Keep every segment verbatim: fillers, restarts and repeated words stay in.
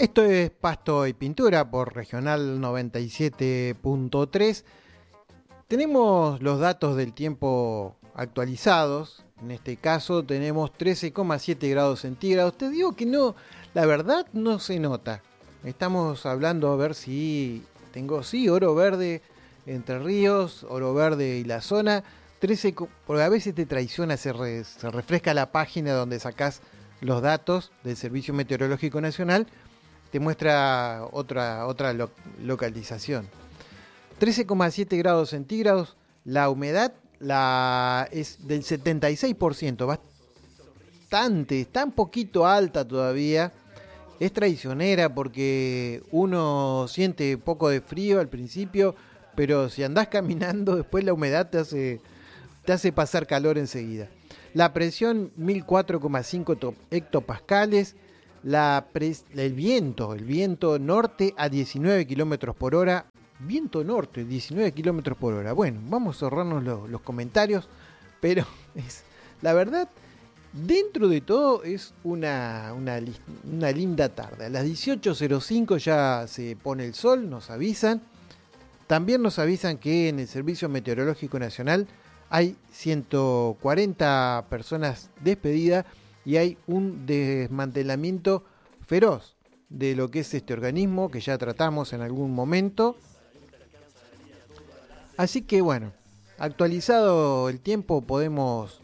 Esto es Pasto y Pintura por Regional noventa y siete punto tres. Tenemos los datos del tiempo actualizados. En este caso tenemos trece coma siete grados centígrados. Te digo que no, la verdad no se nota. Estamos hablando a ver si tengo, sí, Oro Verde, Entre Ríos, Oro Verde y la zona. trece, porque a veces te traiciona, se, re, se refresca la página donde sacás los datos del Servicio Meteorológico Nacional. Te muestra otra, otra lo, localización. trece coma siete grados centígrados. La humedad la, es del setenta y seis por ciento. Bastante, está un poquito alta todavía. Es traicionera porque uno siente poco de frío al principio, pero si andás caminando, después la humedad te hace, te hace pasar calor enseguida. La presión mil cuatro coma cinco hectopascales. La pres- el viento, el viento norte a diecinueve kilómetros por hora. Viento norte, diecinueve kilómetros por hora. Bueno, vamos a ahorrarnos lo, los comentarios, pero es la verdad, dentro de todo es una, una, una linda tarde. A las dieciocho cero cinco ya se pone el sol, nos avisan. También nos avisan que en el Servicio Meteorológico Nacional hay ciento cuarenta personas despedidas y hay un desmantelamiento feroz de lo que es este organismo que ya tratamos en algún momento. Así que bueno, actualizado el tiempo podemos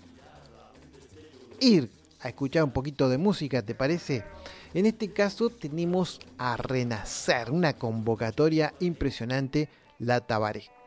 ir a escuchar un poquito de música, ¿te parece? En este caso tenemos a Renacer, una convocatoria impresionante, la Tabaré.